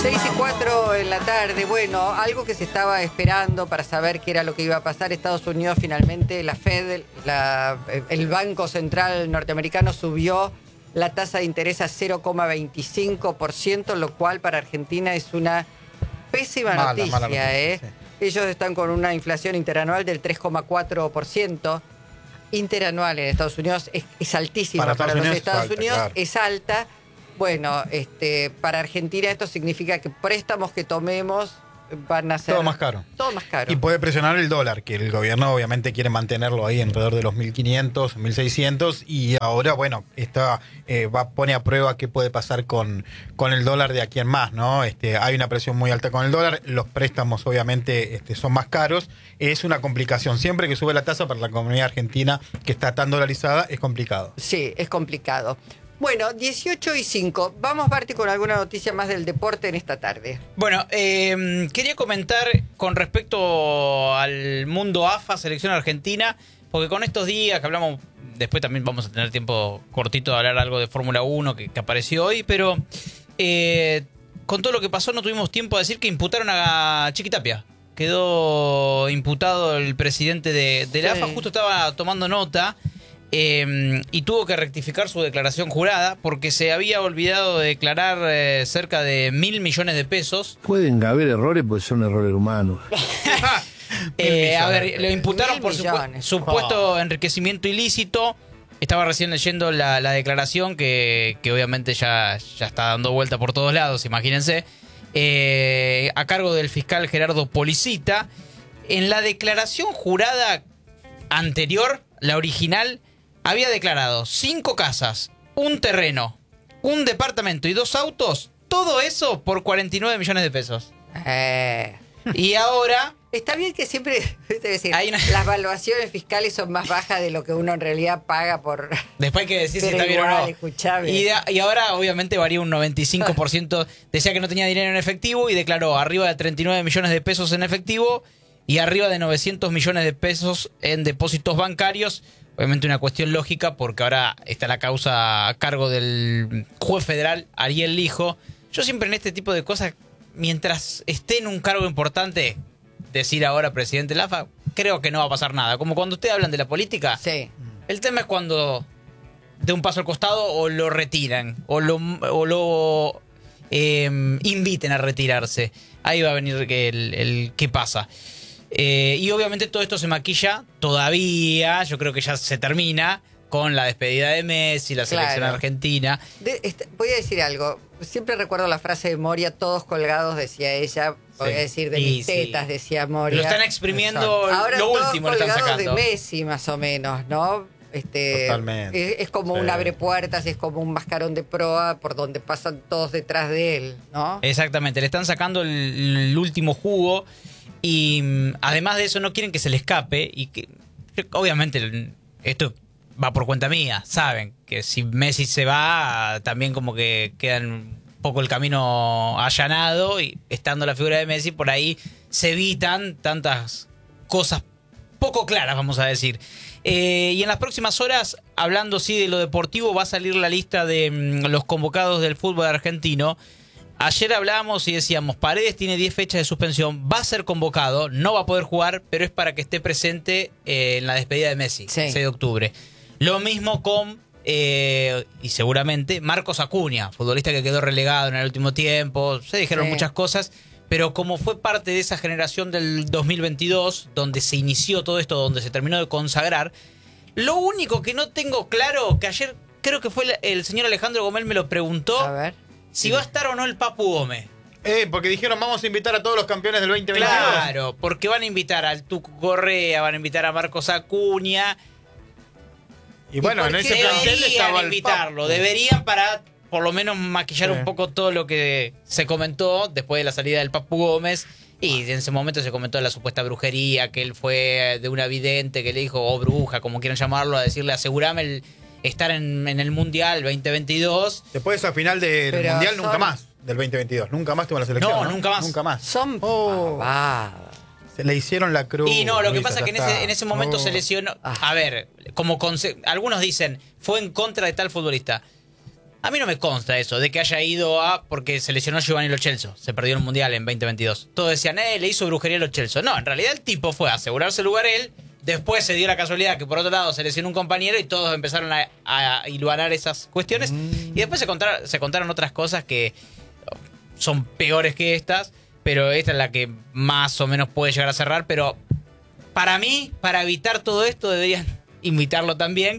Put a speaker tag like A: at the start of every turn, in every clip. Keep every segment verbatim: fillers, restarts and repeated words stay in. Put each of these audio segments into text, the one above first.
A: seis y cuatro en la tarde. Bueno, algo que se estaba esperando para saber qué era lo que iba a pasar. Estados Unidos finalmente, la Fed, la, el Banco Central norteamericano subió la tasa de interés a cero coma veinticinco por ciento, lo cual para Argentina es una pésima
B: Mala,
A: noticia.
B: mala noticia,
A: ¿eh?
B: sí.
A: Ellos están con una inflación interanual del tres coma cuatro por ciento. Interanual en Estados Unidos es, es altísima.
B: Para
A: Para,
B: Estados
A: los
B: Unidos
A: Estados
B: es alta,
A: Unidos
B: claro.
A: es alta. Bueno, este, para Argentina esto significa que préstamos que tomemos van a ser...
B: Todo más caro.
A: Todo más caro.
B: Y puede presionar el dólar, que el gobierno obviamente quiere mantenerlo ahí alrededor de los mil quinientos, mil seiscientos, y ahora, bueno, está, eh, va, pone a prueba qué puede pasar con, con el dólar de aquí en más, ¿no? Este, hay una presión muy alta con el dólar, los préstamos obviamente este, son más caros, es una complicación. Siempre que sube la tasa para la economía argentina, que está tan dolarizada, es complicado.
A: Sí, es complicado. Bueno, dieciocho y cinco. Vamos, Barty, con alguna noticia más del deporte en esta tarde.
C: Bueno, eh, quería comentar con respecto al mundo A F A, Selección Argentina, porque con estos días que hablamos, después también vamos a tener tiempo cortito de hablar algo de Fórmula uno que, que apareció hoy, pero eh, con todo lo que pasó no tuvimos tiempo de decir que imputaron a Chiquitapia. Quedó imputado el presidente de, de la
A: Sí.
C: A F A, justo estaba tomando nota. Eh, y tuvo que rectificar su declaración jurada porque se había olvidado de declarar eh, cerca de mil millones de pesos.
D: Pueden haber errores porque son errores humanos.
C: Eh, a ver, lo imputaron
A: Mil
C: por supu-
A: millones.
C: supuesto enriquecimiento ilícito. Estaba recién leyendo la, la declaración que, que obviamente ya, ya está dando vuelta por todos lados, imagínense. Eh, a cargo del fiscal Gerardo Policita. En la declaración jurada anterior, la original, había declarado cinco casas, un terreno, un departamento y dos autos, todo eso por cuarenta y nueve millones de pesos.
A: Eh,
C: Y ahora,
A: está bien que siempre, es decir,
C: Hay una-
A: las valuaciones fiscales son más bajas de lo que uno en realidad paga por...
C: después hay que decir si
A: Pero
C: está bien o
A: igual,
C: no.
A: escuchame.
C: Y, de- y ahora obviamente varía un noventa y cinco por ciento. Decía que no tenía dinero en efectivo y declaró arriba de treinta y nueve millones de pesos en efectivo y arriba de novecientos millones de pesos en depósitos bancarios. Obviamente una cuestión lógica porque ahora está la causa a cargo del juez federal Ariel Lijo. Yo siempre en este tipo de cosas, mientras esté en un cargo importante, decir ahora presidente de la A F A, creo que no va a pasar nada. Como cuando ustedes hablan de la política,
A: Sí.
C: el tema es cuando de un paso al costado o lo retiran o lo, o lo eh, inviten a retirarse. Ahí va a venir el, el qué pasa. Eh, y obviamente todo esto se maquilla todavía, yo creo que ya se termina con la despedida de Messi, la selección
A: Claro.
C: argentina.
A: De- este, voy a decir algo. Siempre recuerdo la frase de Moria, todos colgados, decía ella. Voy
C: Sí.
A: a decir, de
C: Y
A: mis
C: sí.
A: tetas, decía Moria.
C: Lo están exprimiendo,
A: Ahora
C: lo
A: todos
C: último lo están
A: colgados
C: sacando.
A: de Messi, más o menos, ¿no? Este,
B: Totalmente.
A: Es, es como
B: Sí.
A: un abre puertas, es como un mascarón de proa por donde pasan todos detrás de él, ¿no?
C: Exactamente, le están sacando el, el último jugo y mm, además de eso no quieren que se le escape y que obviamente el- esto va por cuenta mía, saben que si Messi se va también como que queda un poco el camino allanado y estando la figura de Messi por ahí se evitan tantas cosas poco claras, vamos a decir. Eh, y en las próximas horas, hablando sí de lo deportivo, va a salir la lista de mm, los convocados del fútbol argentino. Ayer hablábamos y decíamos, Paredes tiene diez fechas de suspensión, va a ser convocado, no va a poder jugar, pero es para que esté presente eh, en la despedida de Messi,
A: Sí.
C: seis de octubre. Lo mismo con, eh, y seguramente, Marcos Acuña, futbolista que quedó relegado en el último tiempo, se dijeron
A: Sí.
C: muchas cosas, pero como fue parte de esa generación del dos mil veintidós, donde se inició todo esto, donde se terminó de consagrar, lo único que no tengo claro, que ayer creo que fue el, el señor Alejandro Gomel me lo preguntó,
A: A ver.
C: si va a estar o no el Papu Gómez.
B: Eh, porque dijeron vamos a invitar a todos los campeones del veinte veintidós.
C: Claro, porque van a invitar al Tuco Correa, van a invitar a Marcos Acuña.
B: Y bueno,
A: por
B: en
A: qué
B: ese plantel
C: Deberían
B: estaba el
C: invitarlo,
B: Papu.
C: deberían para por lo menos maquillar
B: Sí.
C: un poco todo lo que se comentó después de la salida del Papu Gómez. Y en ese momento se comentó la supuesta brujería, que él fue de una vidente que le dijo, o bruja, como quieran llamarlo, a decirle, asegurame el estar en, en el Mundial veinte veintidós.
B: Después de esa final del
A: Pero
B: Mundial,
A: son-
B: nunca más. Del veinte veintidós. Nunca más tuvo la selección.
C: No, nunca más.
B: Nunca más.
A: Son
B: Oh.
A: pavadas.
B: Se le hicieron la cruz.
C: Y no, lo que
B: Luisa,
C: pasa es que en
B: ya
C: ese,
B: está.
C: en ese momento
B: Oh.
C: se lesionó.
A: Ah.
C: A ver, como conse- algunos dicen, fue en contra de tal futbolista. A mí no me consta eso, de que haya ido a... Porque se lesionó Giovanni Lo Celso, se perdió el Mundial en veinte veintidós. Todos decían, eh, le hizo brujería a Lo Celso. No, en realidad el tipo fue a asegurarse el lugar él, después se dio la casualidad que por otro lado se lesionó un compañero y todos empezaron a, a hilvanar esas cuestiones. Mm. Y después se contaron, se contaron otras cosas que son peores que estas, pero esta es la que más o menos puede llegar a cerrar. Pero para mí, para evitar todo esto, deberían invitarlo también.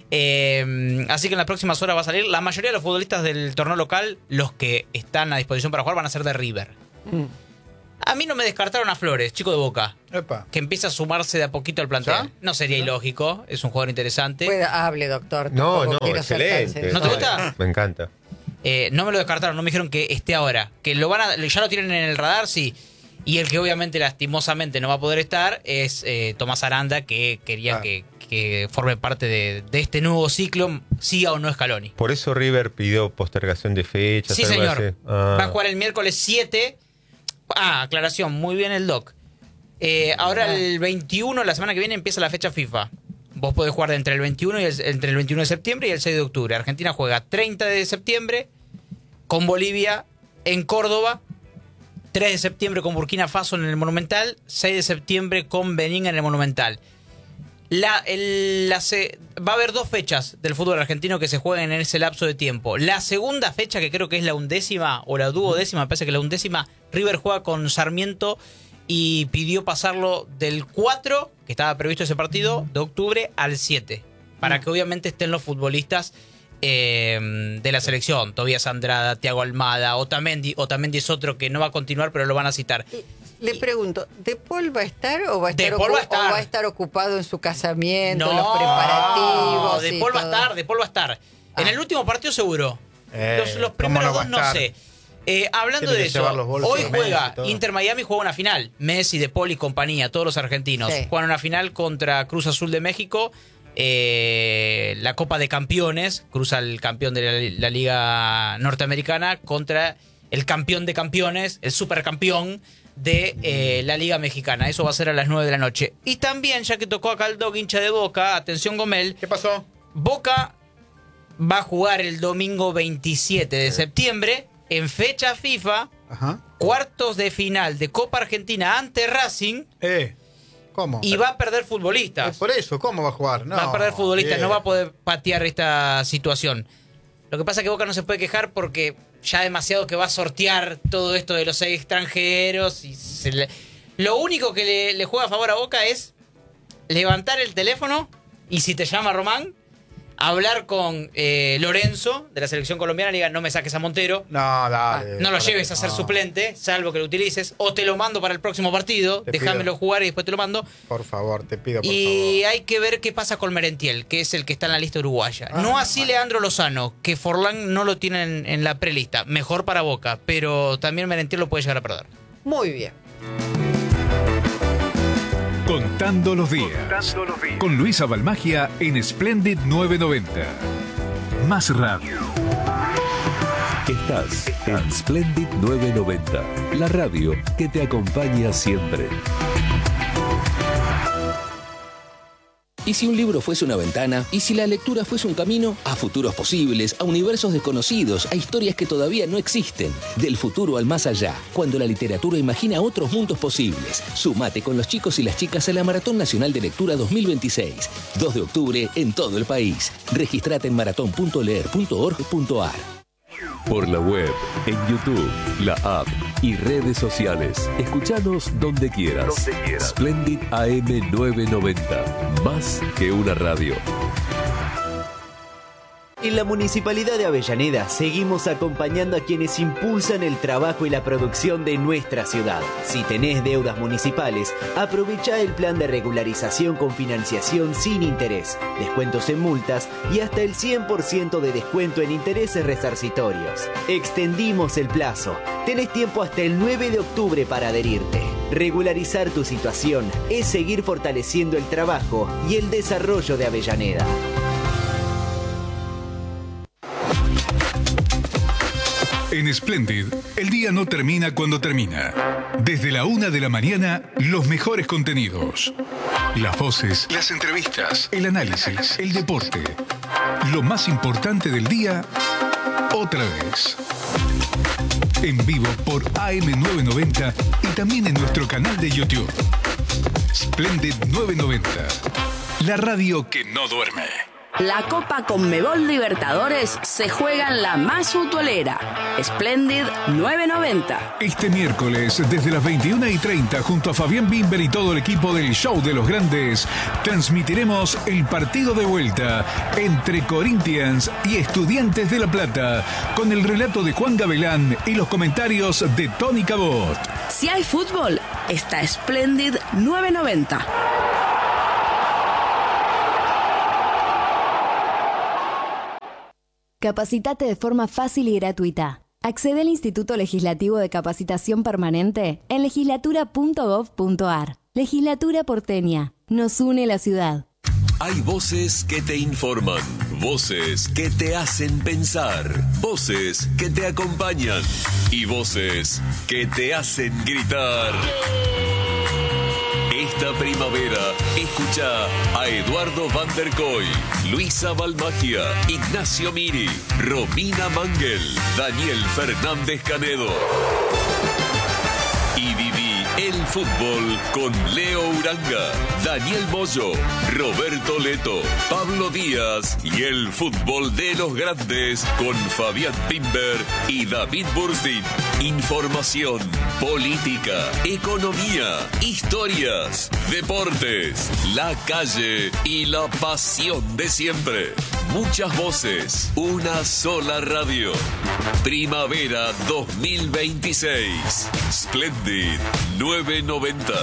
C: Eh, así que en las próximas horas va a salir. La mayoría de los futbolistas del torneo local, los que están a disposición para jugar, van a ser de River. Mm. A mí no me descartaron a Flores, chico de Boca. Epa. Que empieza a sumarse de a poquito al plantel. ¿Ya? No sería ¿Ya? ilógico, es un jugador interesante.
A: Pueda, hable, doctor.
E: No, no, excelente.
C: ¿No te gusta?
E: Me encanta.
C: Eh, no me lo descartaron, no me dijeron que esté ahora. Que lo van a, ya lo tienen en el radar, sí. Y el que obviamente lastimosamente no va a poder estar es eh, Tomás Aranda, que quería ah. que, que forme parte de, de este nuevo ciclo, siga o no Scaloni.
E: Por eso River pidió postergación de fechas.
C: Sí, señor. Ah. Va a jugar el miércoles siete. Ah, aclaración, muy bien el doc. Eh, ahora ah. el veintiuno, la semana que viene, empieza la fecha FIFA. Vos podés jugar entre el veintiuno y el, entre el veintiuno de septiembre y el seis de octubre. Argentina juega treinta de septiembre con Bolivia en Córdoba, tres de septiembre con Burkina Faso en el Monumental, seis de septiembre con Benín en el Monumental. La, el, la se, va a haber dos fechas del fútbol argentino que se jueguen en ese lapso de tiempo. La segunda fecha, que creo que es la undécima o la duodécima, me parece que la undécima, River juega con Sarmiento y pidió pasarlo del cuatro, que estaba previsto ese partido, de octubre al siete, para que obviamente estén los futbolistas eh, de la selección. Tobías Andrada, Thiago Almada, Otamendi. Otamendi es otro que no va a continuar, pero lo van a citar.
A: Le pregunto, ¿De Paul va a estar o va a estar,
C: va a estar.
A: O va a estar ocupado en su casamiento,
C: no,
A: en los preparativos?
C: De Paul va a estar, De Paul va a estar. Ah. En el último partido seguro. Eh, los, los primeros no dos no sé. Eh, hablando de eso, hoy juega Inter Miami, juega una final. Messi, De Paul y compañía, todos los argentinos. Sí. Juegan una final contra Cruz Azul de México. Eh, la Copa de Campeones, cruza el campeón de la, la Liga Norteamericana contra el campeón de campeones, el supercampeón de eh, la Liga Mexicana. Eso va a ser a las nueve de la noche. Y también, ya que tocó acá el dog hincha de Boca, atención Gomel.
B: ¿Qué pasó?
C: Boca va a jugar el domingo veintisiete de septiembre en fecha FIFA. Ajá. Cuartos de final de Copa Argentina ante Racing.
B: Eh, ¿cómo?
C: Y va a perder futbolistas.
B: Eh, por eso, ¿cómo va a jugar? No,
C: va a perder futbolistas, yeah. no va a poder patear esta situación. Lo que pasa es que Boca no se puede quejar porque ya demasiado que va a sortear todo esto de los seis extranjeros. Y se le... Lo único que le, le juega a favor a Boca es levantar el teléfono y, si te llama Román, hablar con eh, Lorenzo de la selección colombiana. Le diga, no me saques a Montero.
B: No, dale.
C: No lo lleves a ser no. suplente, salvo que lo utilices. O te lo mando para el próximo partido. Te déjamelo pido. jugar y después te lo mando.
B: Por favor, te pido, por
C: y
B: favor.
C: hay que ver qué pasa con Merentiel, que es el que está en la lista uruguaya. Ah, no así vale. Leandro Lozano, que Forlán no lo tiene en, en la prelista. Mejor para Boca, pero también Merentiel lo puede llegar a perder.
A: Muy bien.
F: Contando los días. Contando los días. Con Luisa Balmagia en Splendid novecientos noventa. Más radio.
G: Estás en Splendid novecientos noventa. La radio que te acompaña siempre.
H: ¿Y si un libro fuese una ventana? ¿Y si la lectura fuese un camino? A futuros posibles, a universos desconocidos, a historias que todavía no existen. Del futuro al más allá, cuando la literatura imagina otros mundos posibles. Sumate con los chicos y las chicas a la Maratón Nacional de Lectura dos mil veintiséis. dos de octubre en todo el país. Registrate en maratón punto leer punto org punto ar.
G: Por la web, en YouTube, la app y redes sociales. Escuchanos donde quieras. Donde quieras. Splendid A M novecientos noventa. Más que una radio.
I: En la Municipalidad de Avellaneda seguimos acompañando a quienes impulsan el trabajo y la producción de nuestra ciudad. Si tenés deudas municipales, aprovecha el plan de regularización con financiación sin interés, descuentos en multas y hasta el cien por ciento de descuento en intereses resarcitorios. Extendimos el plazo. Tenés tiempo hasta el nueve de octubre para adherirte. Regularizar tu situación es seguir fortaleciendo el trabajo y el desarrollo de Avellaneda.
F: En Splendid, el día no termina cuando termina. Desde la una de la mañana, los mejores contenidos. Las voces, las entrevistas, el análisis, el deporte. Lo más importante del día otra vez. En vivo por A M novecientos noventa y también en nuestro canal de YouTube. Splendid novecientos noventa, la radio que no duerme.
J: La Copa Conmebol Libertadores se juega en la más futbolera. Splendid novecientos noventa.
F: Este miércoles, desde las veintiuna y treinta, junto a Fabián Bimber y todo el equipo del Show de los Grandes, transmitiremos el partido de vuelta entre Corinthians y Estudiantes de La Plata, con el relato de Juan Gavilán y los comentarios de Tony Cabot.
J: Si hay fútbol, está Splendid novecientos noventa.
K: Capacitate de forma fácil y gratuita. Accede al Instituto Legislativo de Capacitación Permanente en legislatura punto gov punto ar. Legislatura porteña. Nos une la ciudad.
G: Hay voces que te informan, voces que te hacen pensar, voces que te acompañan y voces que te hacen gritar. Esta primavera, escucha a Eduardo Van der Koy, Luisa Balmagia, Ignacio Miri, Romina Mangel, Daniel Fernández Canedo. Y viví el fútbol con Leo Uranga, Daniel Moyo, Roberto Leto, Pablo Díaz y el fútbol de los grandes con Fabián Bimber y David Burstein. Información, política, economía, historias, deportes, la calle y la pasión de siempre. Muchas voces, una sola radio. Primavera dos mil veintiséis. Splendid novecientos noventa.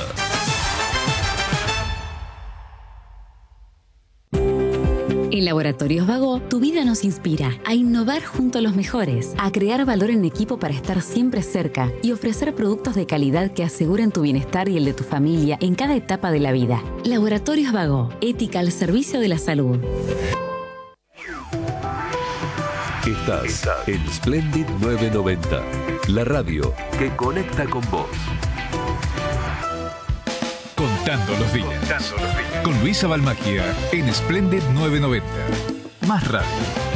L: En Laboratorios Vago, tu vida nos inspira a innovar junto a los mejores, a crear valor en equipo para estar siempre cerca y ofrecer productos de calidad que aseguren tu bienestar y el de tu familia en cada etapa de la vida. Laboratorios Vago, ética al servicio de la salud.
G: Estás en Splendid novecientos noventa, la radio que conecta con vos.
F: Contando los días. Con Luisa Balmagia en Splendid novecientos noventa. Más radio.